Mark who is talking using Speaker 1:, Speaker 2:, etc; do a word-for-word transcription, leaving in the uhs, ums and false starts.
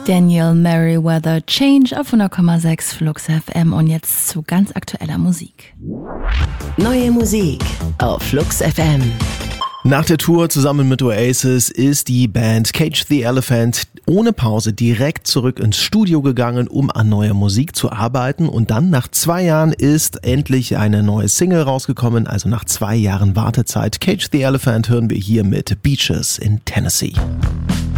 Speaker 1: Daniel Merriweather, Change auf hundert Komma sechs Flux F M und jetzt zu ganz aktueller Musik.
Speaker 2: Neue Musik auf Flux F M.
Speaker 3: Nach der Tour zusammen mit Oasis ist die Band Cage the Elephant ohne Pause direkt zurück ins Studio gegangen, um an neuer Musik zu arbeiten. Und dann nach zwei Jahren ist endlich eine neue Single rausgekommen, also nach zwei Jahren Wartezeit. Cage the Elephant hören wir hier mit Beaches in Tennessee.